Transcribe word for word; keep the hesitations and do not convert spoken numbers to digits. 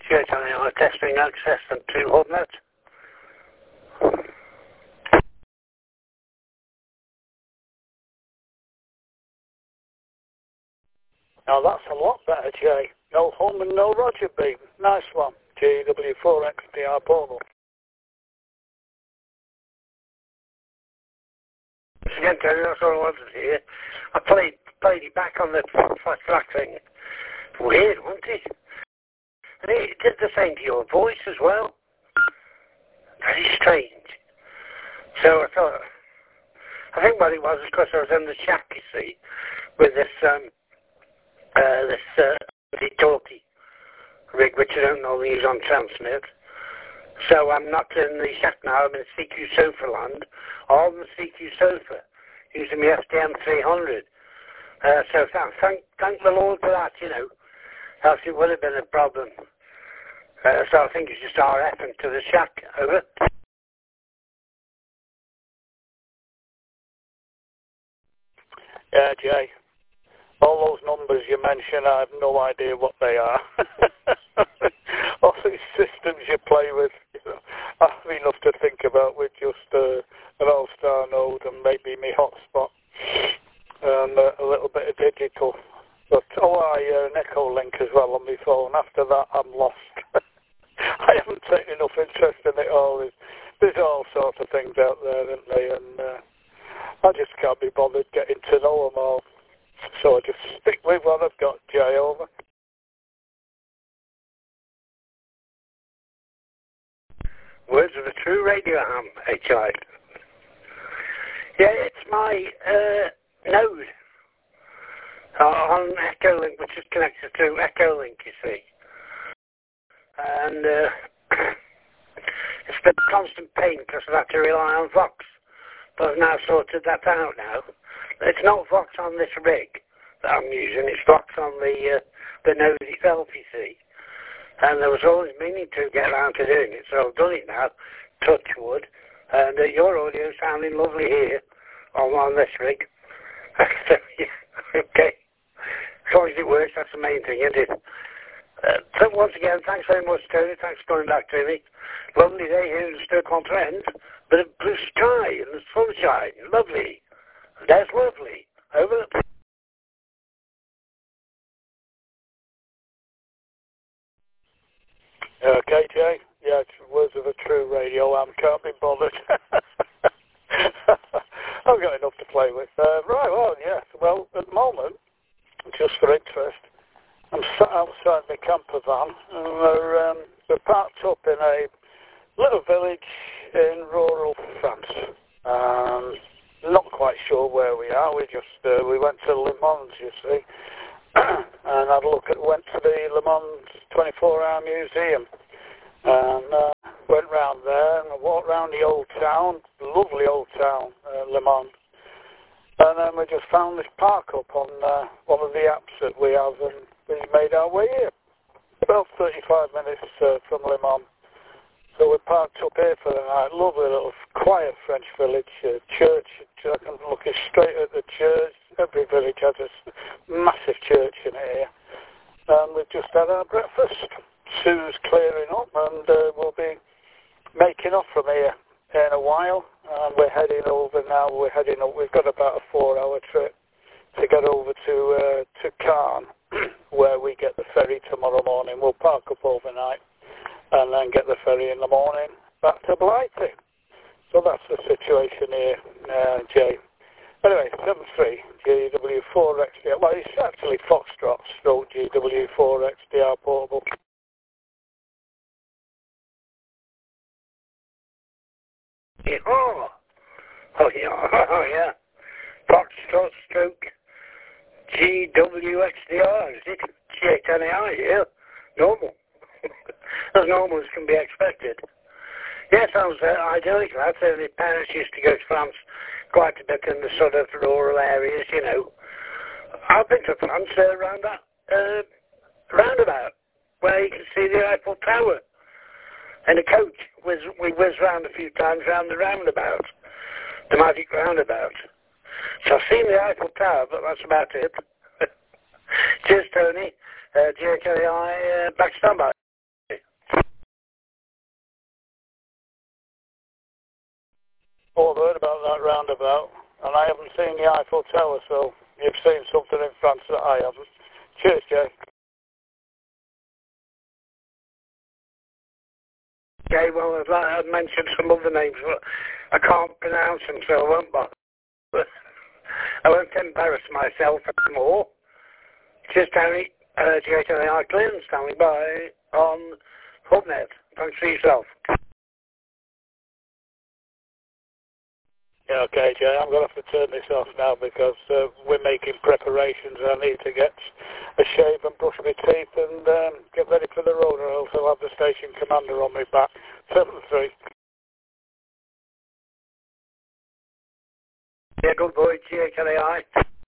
J Tony I testing access and to Hubnet. Now that's a lot better, Jay. No home and no Roger beam. Nice one. G W four X D R portal. Again, Tony, that's all I wanted to hear. I played played it back on the flat track thing. Weird, wasn't it? And it did the same to your voice as well. Very strange. So I thought, I think what it was because I was in the shack, you see, with this um, uh, this uh, talkie rig, which I don't normally use on Transmit. So I'm not in the shack now. I'm in C Q Sofa land, on the C Q Sofa, using the F D M three hundred. Uh, so th- thank thank the Lord for that, you know. Else it would have been a problem. Uh, so I think it's just RFing to the shack. Over. Yeah, Jay. All those numbers you mention, I have no idea what they are. All these systems you play with, you know, I have enough to think about with just uh, an All-Star node and maybe my hotspot and uh, a little bit of digital. But oh, I uh, an Echo Link as well on my phone. After that, I'm lost. I haven't taken enough interest in it all. There's, there's all sorts of things out there, isn't there? And uh, I just can't be bothered getting to know them all. So I just stick with what I've got, Jay, over. Words of a true radio ham, H I. Yeah, it's my uh, node uh, on Echo Link, which is connected to Echo Link, you see. And uh, it's been a constant pain because I've had to rely on Vox. But I've now sorted that out now. It's not Vox on this rig that I'm using, it's Vox on the uh, the node itself, you see. And there was always meaning to get around to doing it, so I've done it now, touch wood. And uh, your audio is sounding lovely here on, on this rig. So, yeah, okay. As long as it works, that's the main thing, isn't it? Uh, so once again, thanks very much, Tony. Thanks for coming back to me. Lovely day here in Stoke-on-Trent. Bit of blue sky and the sunshine. Lovely. That's lovely. Over. Okay, Jay. Yeah, it's words of a true radio. I can't be bothered. I've got enough to play with. Uh, right, well, yes. Well, at the moment, just for interest, I'm sat outside my camper van, and we're, um, we're parked up in a little village in rural France. Um, not quite sure where we are. We just uh, we went to Le Mans, you see, and had a look at went to the Le Mans twenty-four hour museum, and uh, went round there and walked round the old town, lovely old town, uh, Le Mans. And then we just found this park up on uh, one of the apps that we have, and we made our way here. About thirty-five minutes uh, from Le Mans. So we parked up here for the night. Lovely little quiet French village, uh, church. I can look straight at the church. Every village has a massive church in here. And we've just had our breakfast. Sue's clearing up, and uh, we'll be making off from here in a while. And we're heading over now. We're heading up. We've got about a four-hour trip to get over to uh, to Caen, where we get the ferry tomorrow morning. We'll park up overnight and then get the ferry in the morning back to Blighty. So that's the situation here, uh, Jay. Anyway, seven three G W four X D R. Well, it's actually Foxtrot stroke G W four X D R portable. Yeah. Oh, oh yeah, oh yeah. Foxtrot stroke G W X D R, is it? G H N A I, yeah. Normal. As normal as can be expected. Yeah, sounds uh, idyllic, that. Certainly parents used to go to France quite a bit in the sort of rural areas, you know. I've been to France uh, around that uh, roundabout, where you can see the Eiffel Tower. In a coach, whiz, we whizzed round a few times round the roundabout, the magic roundabout. So I've seen the Eiffel Tower, but that's about it. Cheers, Tony. Uh, G H A I, uh, back standby. all heard about that roundabout, and I haven't seen the Eiffel Tower, so you've seen something in France that I haven't. Cheers, Jay. Okay, well, I'd like I'd mentioned some other names, but I can't pronounce them, so I won't bother. I won't embarrass myself anymore. Just Stanley, uh, G H L A I Clearance, standing by on HubNet. Thanks for yourself. Yeah, okay, Jay, I'm going to have to turn this off now because uh, we're making preparations. I need to get a shave and brush my teeth and um, get ready for the road, or else I'll have the station commander on my back. seven three. Yeah, good boy, G H L A I.